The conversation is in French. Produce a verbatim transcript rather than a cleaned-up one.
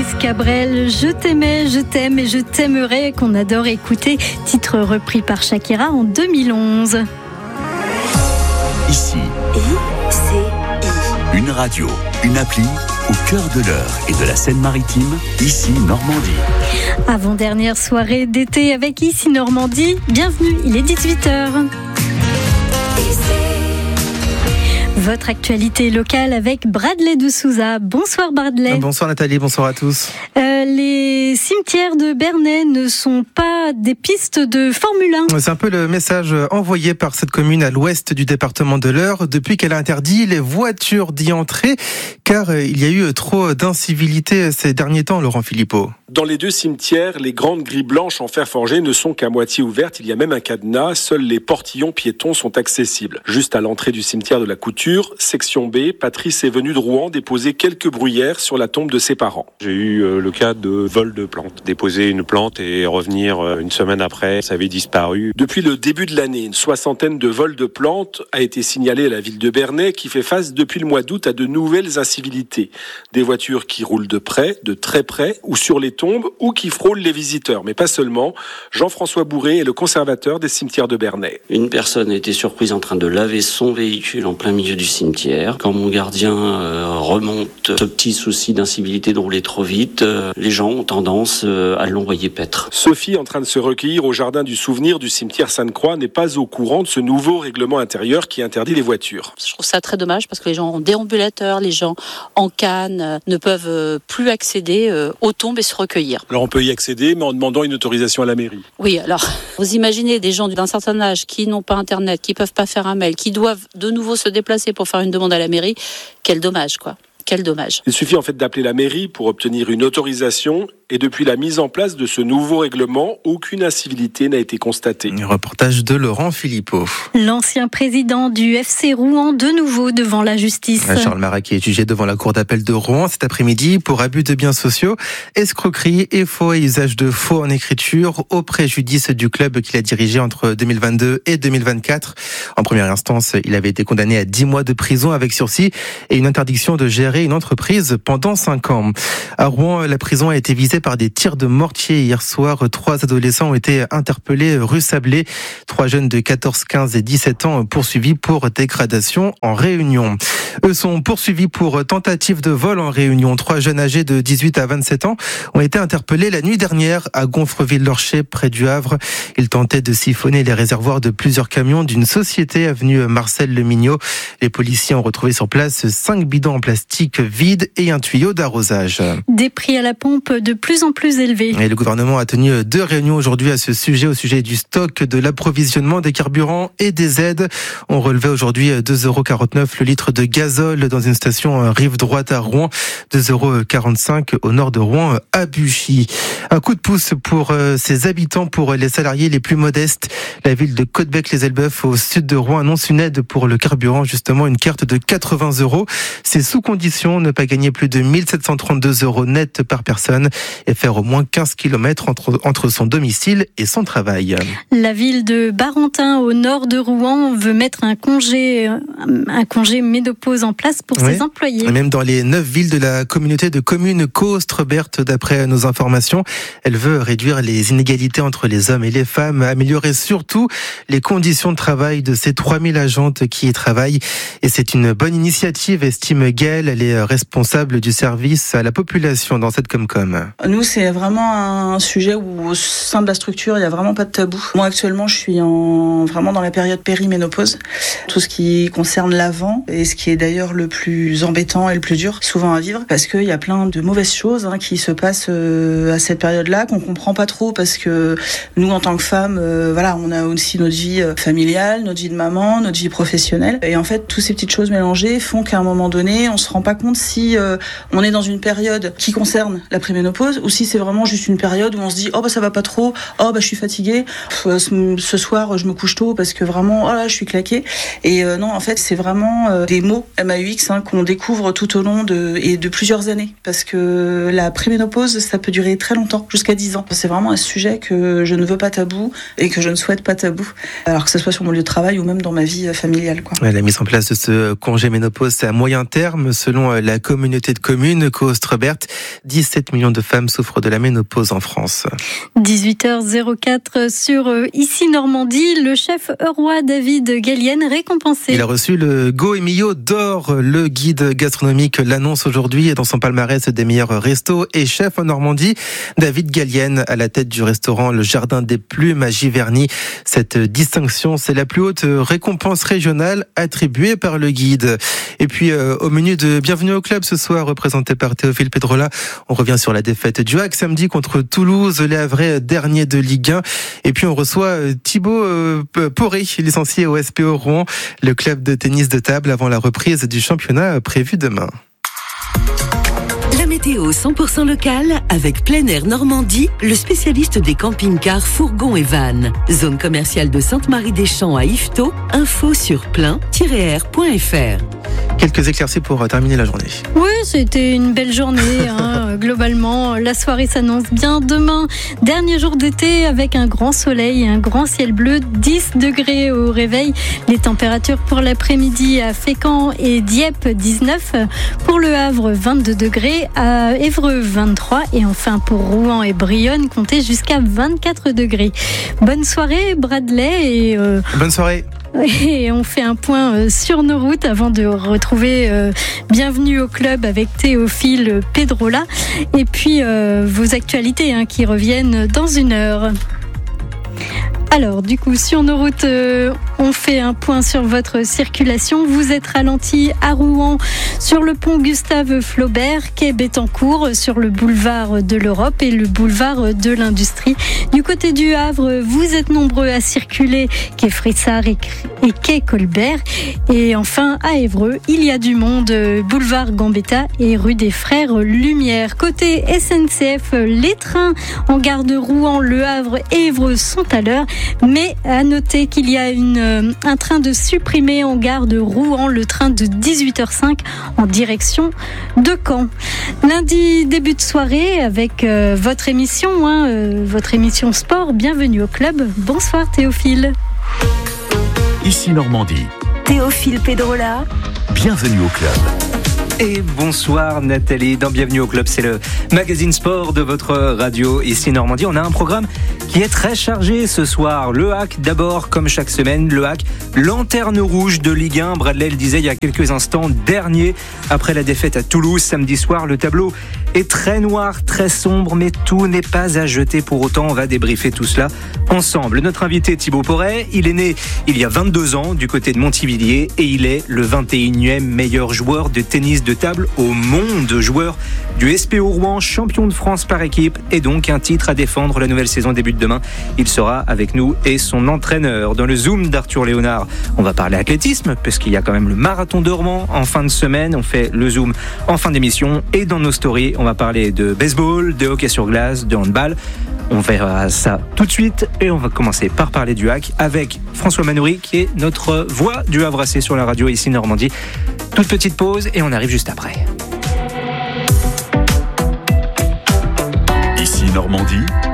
Cabrel, Je t'aimais, je t'aime et je t'aimerai, qu'on adore écouter, titre repris par Shakira en deux mille onze. Ici, I C I. Une radio, une appli au cœur de l'Eure et de la Seine-Maritime, Ici Normandie. Avant-dernière soirée d'été avec Ici Normandie, bienvenue, il est dix-huit heures. Votre actualité locale avec Bradley de Souza. Bonsoir Bradley. Bonsoir Nathalie, bonsoir à tous. Euh, les cimetières de Bernay ne sont pas des pistes de Formule un. C'est un peu le message envoyé par cette commune à l'ouest du département de l'Eure depuis qu'elle a interdit les voitures d'y entrer, car il y a eu trop d'incivilité ces derniers temps, Laurent Philippot. Dans les deux cimetières, les grandes grilles blanches en fer forgé ne sont qu'à moitié ouvertes. Il y a même un cadenas. Seuls les portillons piétons sont accessibles. Juste à l'entrée du cimetière de la Couture, section B, Patrice est venu de Rouen déposer quelques bruyères sur la tombe de ses parents. J'ai eu euh, le cas de vol de plantes. Déposer une plante et revenir euh, une semaine après, ça avait disparu. Depuis le début de l'année, une soixantaine de vols de plantes a été signalée à la ville de Bernay qui fait face depuis le mois d'août à de nouvelles incivilités. Des voitures qui roulent de près, de très près ou sur les tombes ou qui frôlent les visiteurs, mais pas seulement. Jean-François Bourré est le conservateur des cimetières de Bernay. Une personne a été surprise en train de laver son véhicule en plein milieu du cimetière. Quand mon gardien euh, remonte ce petit souci d'incivilité de rouler trop vite, euh, les gens ont tendance euh, à l'envoyer paître. Sophie, en train de se recueillir au jardin du souvenir du cimetière Sainte-Croix, n'est pas au courant de ce nouveau règlement intérieur qui interdit les voitures. Je trouve ça très dommage parce que les gens en déambulateur, les gens en canne euh, ne peuvent euh, plus accéder euh, aux tombes et se recueillir. Alors on peut y accéder, mais en demandant une autorisation à la mairie. Oui, alors vous imaginez des gens d'un certain âge qui n'ont pas internet, qui peuvent pas faire un mail, qui doivent de nouveau se déplacer pour faire une demande à la mairie. Quel dommage, quoi. Quel dommage. Il suffit en fait d'appeler la mairie pour obtenir une autorisation et depuis la mise en place de ce nouveau règlement, aucune incivilité n'a été constatée. Un reportage de Laurent Philippot. L'ancien président du F C Rouen de nouveau devant la justice. Charles Marat qui est jugé devant la cour d'appel de Rouen cet après-midi pour abus de biens sociaux, escroquerie et faux et usage de faux en écriture au préjudice du club qu'il a dirigé entre deux mille vingt-deux et deux mille vingt-quatre. En première instance, il avait été condamné à dix mois de prison avec sursis et une interdiction de gérer une entreprise pendant cinq ans. À Rouen, la prison a été visée par des tirs de mortier hier soir. Trois adolescents ont été interpellés rue Sablé. Trois jeunes de quatorze, quinze et dix-sept ans poursuivis pour dégradation en Réunion. Eux sont poursuivis pour tentative de vol en Réunion. Trois jeunes âgés de dix-huit à vingt-sept ans ont été interpellés la nuit dernière à Gonfreville-Lorcher, près du Havre. Ils tentaient de siphonner les réservoirs de plusieurs camions d'une société avenue Marcel Le Mignot. Les policiers ont retrouvé sur place cinq bidons en plastique vides et un tuyau d'arrosage. Des prix à la pompe de plus en plus élevés. Et le gouvernement a tenu deux réunions aujourd'hui à ce sujet, au sujet du stock, de l'approvisionnement des carburants et des aides. On relevait aujourd'hui deux euros quarante-neuf le litre de gazole dans une station rive droite à Rouen, deux euros quarante-cinq au nord de Rouen à Buchy. Un coup de pouce pour ses habitants, pour les salariés les plus modestes. La ville de Caudebec-les-Elbeuf au sud de Rouen annonce une aide pour le carburant, justement une carte de quatre-vingts euros. C'est sous condition, ne pas gagner plus de mille sept cent trente-deux euros net par personne et faire au moins quinze kilomètres entre, entre son domicile et son travail. La ville de Barentin, au nord de Rouen, veut mettre un congé, un congé ménopause en place pour oui. ses employés. Et même dans les neuf villes de la communauté de communes Caustres-Berthe, d'après nos informations, elle veut réduire les inégalités entre les hommes et les femmes, améliorer surtout les conditions de travail de ces trois mille agentes qui y travaillent. Et c'est une bonne initiative, estime Gaëlle. Elle est responsable du service à la population dans cette Comcom. Nous, c'est vraiment un sujet où au sein de la structure, il n'y a vraiment pas de tabou. Moi, actuellement, je suis en, vraiment dans la période périménopause. Tout ce qui concerne l'avant, et ce qui est d'ailleurs le plus embêtant et le plus dur, souvent à vivre, parce qu'il y a plein de mauvaises choses hein, qui se passent euh, à cette période-là, qu'on comprend pas trop, parce que nous, en tant que femmes, euh, voilà, on a aussi notre vie familiale, notre vie de maman, notre vie professionnelle. Et en fait, toutes ces petites choses mélangées font qu'à un moment donné, on se rend pas compte si euh, on est dans une période qui concerne la préménopause ou si c'est vraiment juste une période où on se dit oh bah ça va pas trop, oh bah je suis fatiguée, Pff, ce, ce soir je me couche tôt parce que vraiment oh là je suis claquée. Et euh, non, en fait c'est vraiment euh, des mots M A U X hein, qu'on découvre tout au long de et de plusieurs années, parce que la préménopause ça peut durer très longtemps, jusqu'à dix ans. C'est vraiment un sujet que je ne veux pas tabou et que je ne souhaite pas tabou, alors que ce soit sur mon lieu de travail ou même dans ma vie familiale, quoi. Ouais, la mise en place de ce congé ménopause, c'est à moyen terme. Selon la communauté de communes Caux-Ostrebert, dix-sept millions de femmes souffrent de la ménopause en France. dix-huit heures zéro quatre sur Ici Normandie, le chef roi David Gallienne récompensé. Il a reçu le Goemio d'or. Le guide gastronomique l'annonce aujourd'hui dans son palmarès des meilleurs restos et chefs en Normandie. David Gallienne à la tête du restaurant Le Jardin des Plumes à Giverny. Cette distinction, c'est la plus haute récompense régionale attribuée par le guide. Et puis euh, au menu de Bienvenue au Club ce soir, représenté par Théophile Pedrola, on revient sur la défaite du H A C samedi contre Toulouse, les Havrais dernier de Ligue un. Et puis on reçoit Thibaut euh, Poré, licencié au S P O Rouen, le club de tennis de table avant la reprise du championnat prévue demain. La météo cent pour cent locale avec Plein Air Normandie, le spécialiste des camping-cars, fourgons et vannes. Zone commerciale de Sainte-Marie-des-Champs à Yvetot. Info sur plein tiret air point f r. Quelques éclaircies pour terminer la journée. Oui, c'était une belle journée. Hein. Globalement, la soirée s'annonce bien. Demain, dernier jour d'été avec un grand soleil et un grand ciel bleu. dix degrés au réveil. Les températures pour l'après-midi à Fécamp et Dieppe, dix-neuf. Pour le Havre, vingt-deux degrés. À Évreux, vingt-trois. Et enfin, pour Rouen et Brionne, comptez jusqu'à vingt-quatre degrés. Bonne soirée, Bradley. Et euh... Bonne soirée. Et on fait un point sur nos routes avant de retrouver euh, Bienvenue au Club avec Théophile Pedrola. Et puis euh, vos actualités hein, qui reviennent dans une heure. Alors, du coup, sur nos routes, euh, on fait un point sur votre circulation. Vous êtes ralenti à Rouen sur le pont Gustave Flaubert, quai Bettencourt, sur le boulevard de l'Europe et le boulevard de l'Industrie. Du côté du Havre, vous êtes nombreux à circuler, quai Frissard et, et quai Colbert. Et enfin, à Évreux, il y a du monde, boulevard Gambetta et rue des Frères Lumière. Côté S N C F, les trains en gare de Rouen, Le Havre et Évreux sont à l'heure. Mais à noter qu'il y a une, un train de supprimé en gare de Rouen, le train de dix-huit heures cinq en direction de Caen. Lundi, début de soirée avec euh, votre émission, hein, euh, votre émission sport. Bienvenue au club. Bonsoir Théophile. Ici Normandie. Théophile Pedrola. Bienvenue au club. Et bonsoir Nathalie, dans Bienvenue au Club, c'est le magazine sport de votre radio ici Normandie. On a un programme qui est très chargé ce soir. Le H A C d'abord, comme chaque semaine, le H A C, lanterne rouge de Ligue un. Bradley le disait il y a quelques instants, dernier après la défaite à Toulouse samedi soir. Le tableau est très noir, très sombre, mais tout n'est pas à jeter pour autant. On va débriefer tout cela ensemble. Notre invité Thibaut Poré, il est né il y a vingt-deux ans du côté de Montivilliers et il est le vingt et unième meilleur joueur de tennis de table au monde, joueur du S P O Rouen, champion de France par équipe et donc un titre à défendre. La nouvelle saison débute demain. Il sera avec nous et son entraîneur. Dans le Zoom d'Arthur Léonard, on va parler athlétisme parce qu'il y a quand même le marathon de Rouen en fin de semaine. On fait le Zoom en fin d'émission et dans nos stories, on va parler de baseball, de hockey sur glace, de handball. On verra ça tout de suite et on va commencer par parler du H A C avec François Manoury qui est notre voix du Havre-Assé sur la radio ici Normandie. Toute petite pause et on arrive juste après. Ici Normandie,